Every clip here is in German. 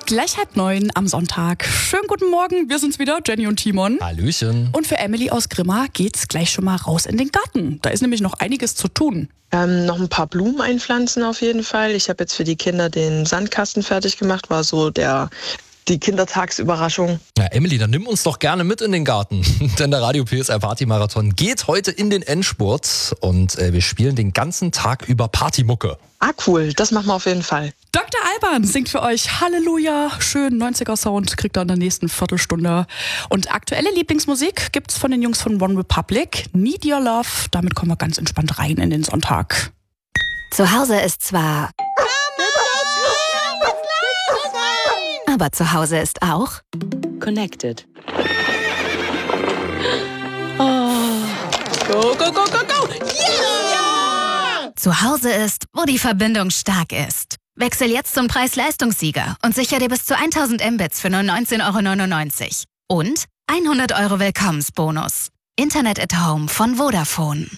Gleich 8:30 am Sonntag. Schönen guten Morgen, wir sind's wieder, Jenny und Timon. Hallöchen. Und für Emily aus Grimma geht's gleich schon mal raus in den Garten. Da ist nämlich noch einiges zu tun. Noch ein paar Blumen einpflanzen auf jeden Fall. Ich habe jetzt für die Kinder den Sandkasten fertig gemacht, war so die Kindertagsüberraschung. Ja, Emily, dann nimm uns doch gerne mit in den Garten. Denn der Radio PSR Party-Marathon geht heute in den Endspurt. Und wir spielen den ganzen Tag über Partymucke. Ah, cool. Das machen wir auf jeden Fall. Dr. Alban singt für euch Halleluja. Schön 90er-Sound kriegt er in der nächsten Viertelstunde. Und aktuelle Lieblingsmusik gibt's von den Jungs von One Republic. Need Your Love. Damit kommen wir ganz entspannt rein in den Sonntag. Zu Hause ist zwar... Aber zu Hause ist auch... Connected. Go, go, go, go, go! Yeah! Zu Hause ist, wo die Verbindung stark ist. Wechsel jetzt zum Preis-Leistungssieger und sichere dir bis zu 1000 Mbits für nur 19,99 € und 100 € Willkommensbonus. Internet at Home von Vodafone.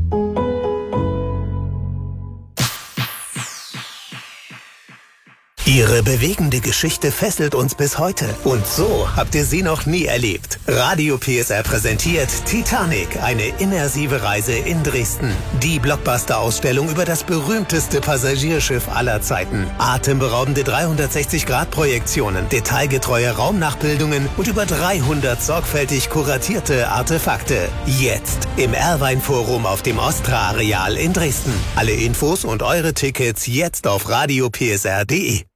Ihre bewegende Geschichte fesselt uns bis heute. Und so habt ihr sie noch nie erlebt. Radio PSR präsentiert Titanic, eine immersive Reise in Dresden. Die Blockbuster-Ausstellung über das berühmteste Passagierschiff aller Zeiten. Atemberaubende 360-Grad-Projektionen, detailgetreue Raumnachbildungen und über 300 sorgfältig kuratierte Artefakte. Jetzt im Erwein-Forum auf dem Ostra-Areal in Dresden. Alle Infos und eure Tickets jetzt auf radiopsr.de.